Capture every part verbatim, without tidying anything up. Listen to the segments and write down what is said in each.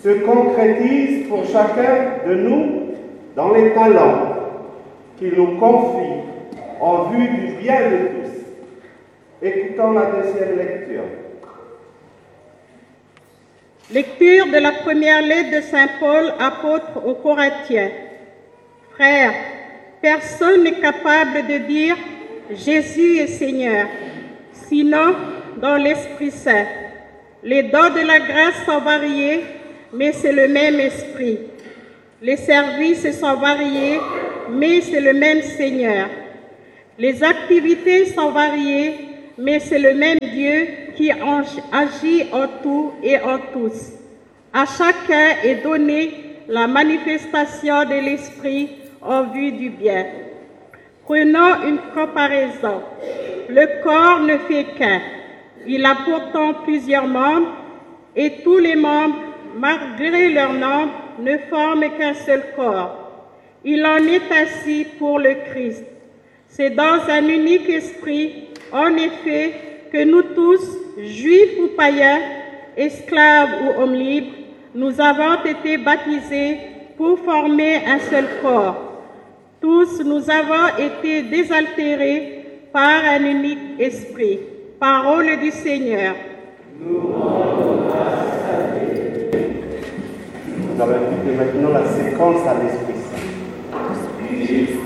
se concrétise pour chacun de nous dans les talents qu'il nous confie en vue du bien de tous. Écoutons la deuxième lecture. Lecture de la première lettre de Saint Paul, apôtre aux Corinthiens. Frères, personne n'est capable de dire « Jésus est Seigneur », sinon dans l'Esprit Saint. Les dons de la grâce sont variés, mais c'est le même Esprit. Les services sont variés, mais c'est le même Seigneur. Les activités sont variées, mais c'est le même Dieu qui agit en tout et en tous. À chacun est donnée la manifestation de l'Esprit en vue du bien. Prenons une comparaison. Le corps ne fait qu'un. Il a pourtant plusieurs membres, et tous les membres, malgré leur nombre, ne forment qu'un seul corps. Il en est ainsi pour le Christ. C'est dans un unique esprit, en effet, que nous tous, juifs ou païens, esclaves ou hommes libres, nous avons été baptisés pour former un seul corps. Tous nous avons été désaltérés par un unique esprit. Parole du Seigneur. Nous rendons grâce à Dieu. Nous allons écouter maintenant la séquence à l'Esprit Saint.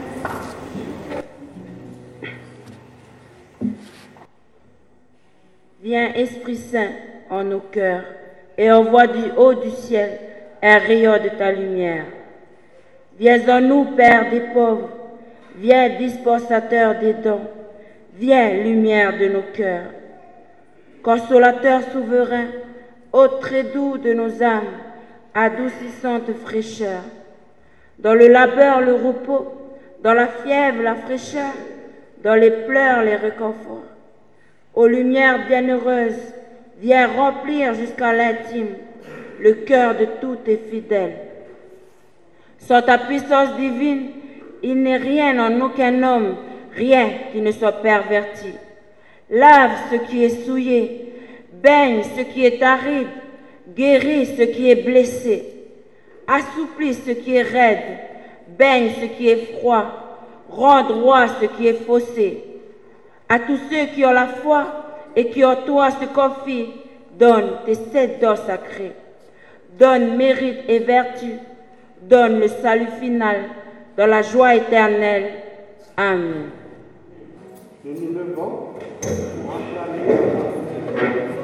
Viens, Esprit Saint, en nos cœurs, et envoie du haut du ciel un rayon de ta lumière. Viens en nous, Père des pauvres, viens, dispensateur des dons, viens, lumière de nos cœurs. Consolateur souverain, hôte très doux de nos âmes, adoucissante fraîcheur. Dans le labeur, le repos, dans la fièvre, la fraîcheur, dans les pleurs, les réconforts. Ô lumière bienheureuse, viens remplir jusqu'à l'intime le cœur de tous tes fidèles. Sans ta puissance divine, il n'est rien en aucun homme, rien qui ne soit perverti. Lave ce qui est souillé, baigne ce qui est aride, guéris ce qui est blessé, assouplis ce qui est raide, baigne ce qui est froid, rends droit ce qui est faussé. À tous ceux qui ont la foi et qui en toi se confient, donne tes sept dons sacrés. Donne mérite et vertu, donne le salut final dans la joie éternelle. Amen. Nous nous levons pour acclamer